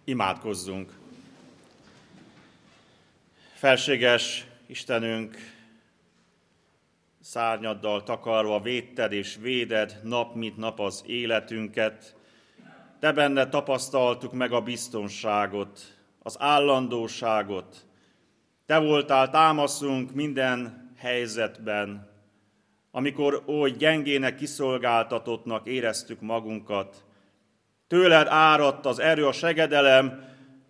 Imádkozzunk! Felséges Istenünk, szárnyaddal takarva védted és véded nap mint nap az életünket. Te benned tapasztaltuk meg a biztonságot, az állandóságot. Te voltál támaszunk minden helyzetben, amikor oly gyengének, kiszolgáltatottnak éreztük magunkat. Tőled áradt az erő, a segedelem,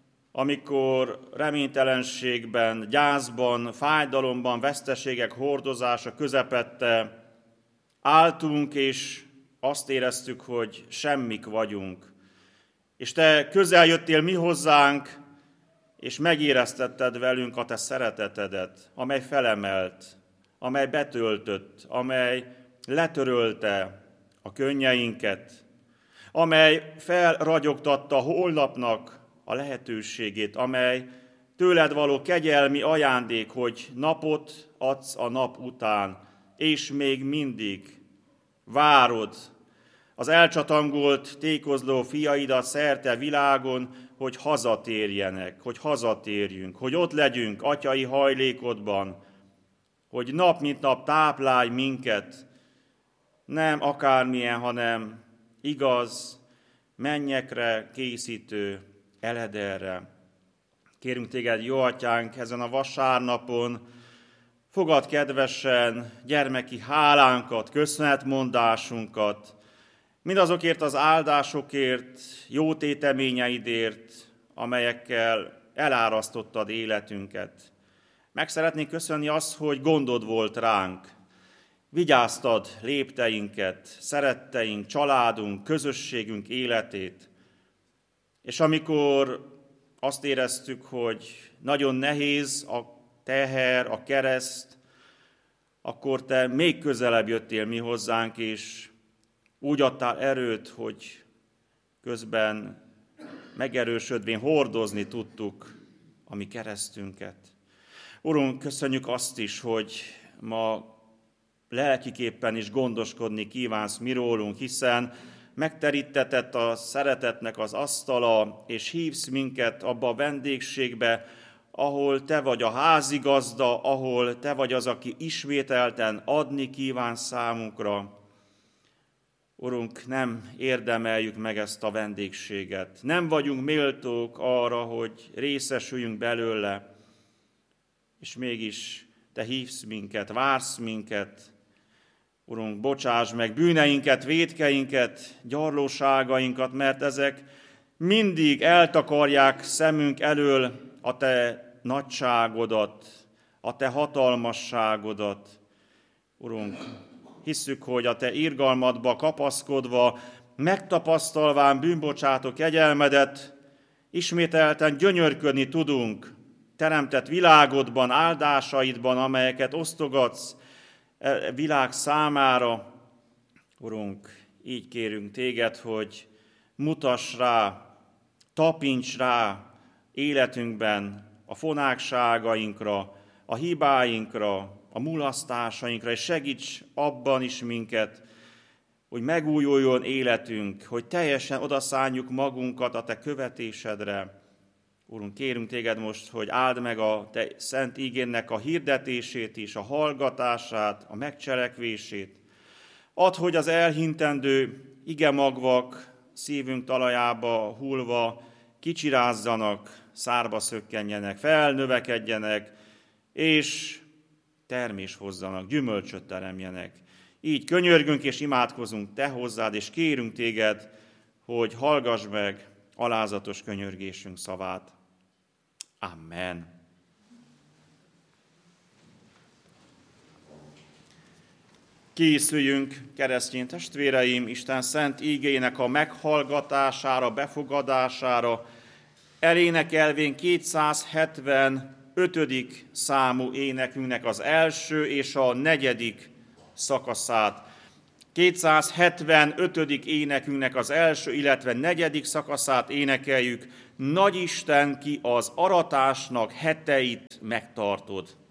amikor reménytelenségben, gyászban, fájdalomban, veszteségek hordozása közepette álltunk, és azt éreztük, hogy semmik vagyunk. És te közel jöttél mi hozzánk, és megéreztetted velünk a te szeretetedet, amely felemelt, amely betöltött, amely letörölte a könnyeinket, amely felragyogtatta holnapnak a lehetőségét, amely tőled való kegyelmi ajándék, hogy napot adsz a nap után, és még mindig várod az elcsatangolt, tékozló fiaidat szerte világon, hogy hazatérjenek, hogy hazatérjünk, hogy ott legyünk atyai hajlékodban, hogy nap mint nap táplálj minket, nem akármilyen, hanem igaz, mennyekre készítő Elederre. Kérünk téged, jó atyánk, ezen a vasárnapon, fogadd kedvesen gyermeki hálánkat, köszönetmondásunkat, mindazokért az áldásokért, jó téteményeidért, amelyekkel elárasztottad életünket. Meg szeretnénk köszönni azt, hogy gondod volt ránk. Vigyáztad lépteinket, szeretteink, családunk, közösségünk életét. És amikor azt éreztük, hogy nagyon nehéz a teher, a kereszt, akkor te még közelebb jöttél mi hozzánk, és úgy adtál erőt, hogy közben megerősödvén hordozni tudtuk a mi keresztünket. Urunk, köszönjük azt is, hogy ma lelkiképpen is gondoskodni kívánsz mi rólunk, hiszen megterítetett a szeretetnek az asztala, és hívsz minket abba a vendégségbe, ahol te vagy a házigazda, ahol te vagy az, aki ismételten adni kíván számunkra. Urunk, nem érdemeljük meg ezt a vendégséget. Nem vagyunk méltók arra, hogy részesüljünk belőle, és mégis te hívsz minket, vársz minket. Urunk, bocsáss meg bűneinket, vétkeinket, gyarlóságainkat, mert ezek mindig eltakarják szemünk elől a te nagyságodat, a te hatalmasságodat. Urunk, hisszük, hogy a te irgalmadba kapaszkodva, megtapasztalván bűnbocsátó kegyelmedet, ismételten gyönyörködni tudunk teremtett világodban, áldásaidban, amelyeket osztogatsz világ számára. Urunk, így kérünk téged, hogy mutass rá, tapints rá életünkben a fonákságainkra, a hibáinkra, a mulasztásainkra, és segíts abban is minket, hogy megújuljon életünk, hogy teljesen odaszánjuk magunkat a te követésedre. Urunk, kérünk téged most, hogy áld meg a te szent ígénnek a hirdetését is, a hallgatását, a megcselekvését. Add, hogy az elhintendő igemagvak szívünk talajába hullva kicsirázzanak, szárba szökkenjenek, felnövekedjenek, és termés hozzanak, gyümölcsöt teremjenek. Így könyörgünk és imádkozunk te hozzád, és kérünk téged, hogy hallgass meg alázatos könyörgésünk szavát. Amen. Készüljünk, keresztény testvéreim, Isten szent ígéjének a meghallgatására, befogadására, elénekelvén 275. számú énekünknek az első és a negyedik szakaszát. 275. énekünknek az első, illetve negyedik szakaszát énekeljük. Nagy Isten, ki az aratásnak heteit megtartod.